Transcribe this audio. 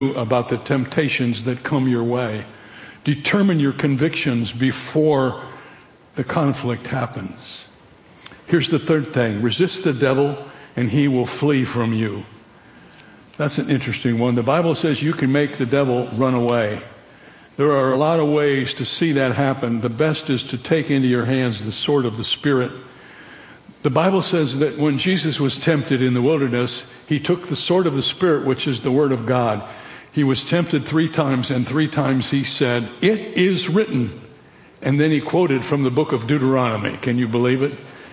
about the temptations that come your way. Determine your convictions before the conflict happens. Here's the third thing. Resist the devil and he will flee from you. That's an interesting one. The Bible says you can make the devil run away. There are a lot of ways to see that happen. The best is to take into your hands the sword of the Spirit. The Bible says that when Jesus was tempted in the wilderness, he took the sword of the Spirit, which is the Word of God. He was tempted 3 times, and 3 times he said, "It is written." And then he quoted from the book of Deuteronomy. Can you believe it?